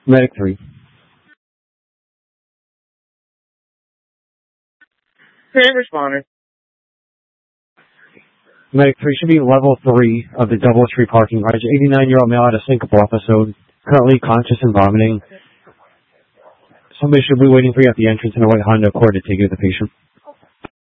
Medic 3. Hey, responder. Medic 3 should be level 3 of the DoubleTree parking garage. 89-year-old male had a syncopal episode, currently conscious and vomiting. Somebody should be waiting for you at the entrance in a white Honda Accord to take you to the patient.